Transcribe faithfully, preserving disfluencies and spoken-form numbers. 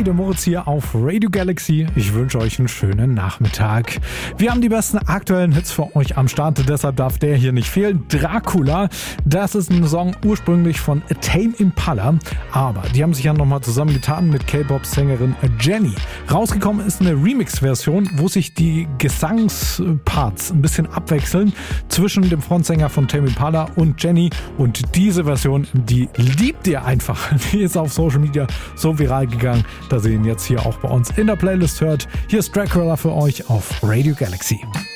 Hi, der Moritz hier auf Radio Galaxy. Ich wünsche euch einen schönen Nachmittag. Wir haben die besten aktuellen Hits für euch am Start, deshalb darf der hier nicht fehlen. Dracula, das ist ein Song ursprünglich von Tame Impala, aber die haben sich ja nochmal zusammengetan mit K-Pop-Sängerin Jennie. Rausgekommen ist eine Remix-Version, wo sich die Gesangsparts ein bisschen abwechseln zwischen dem Frontsänger von Tame Impala und Jennie, und diese Version, die liebt ihr einfach. Die ist auf Social Media so viral gegangen, dass ihr ihn jetzt hier auch bei uns in der Playlist hört. Hier ist Dracula für euch auf Radio Galaxy.